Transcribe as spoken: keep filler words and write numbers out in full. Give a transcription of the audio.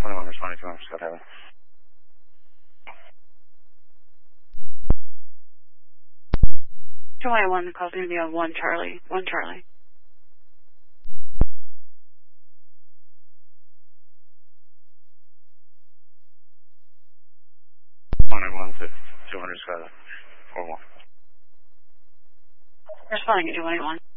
twenty-one responding to him, Scott Heaven. July one, the call's going to be on one Charlie. one Charlie. twenty-one to two hundred Scott four one. Responding to two one eight one.